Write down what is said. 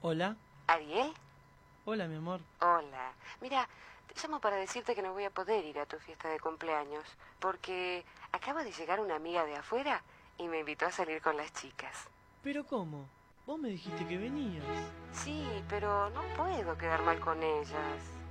Hola, ¿Ariel? hola mi amor. Hola. Mira, te llamo para decirte que no voy a poder ir a tu fiesta de cumpleaños, porque acaba de llegar una amiga de afuera y me invitó a salir con las chicas. ¿Pero cómo? Vos me dijiste que venías. Sí, pero no puedo quedar mal con ellas.